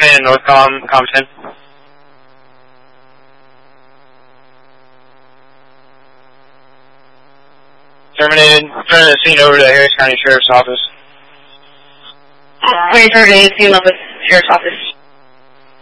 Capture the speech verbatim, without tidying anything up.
terminated North Com, Com ten. Terminated, turning the scene over to the Harris County Sheriff's Office. Uh, terminated, scene office, Sheriff's Office.